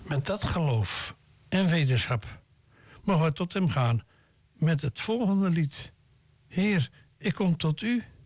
Met dat geloof en wetenschap mogen we tot hem gaan met het volgende lied. Heer, ik kom tot u.